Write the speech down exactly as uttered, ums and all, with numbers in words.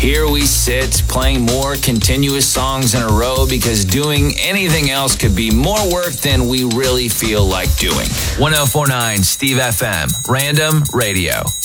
Here we sit, playing more continuous songs in a row because doing anything else could be more work than we really feel like doing. ten forty-nine Steve F M, Random Radio.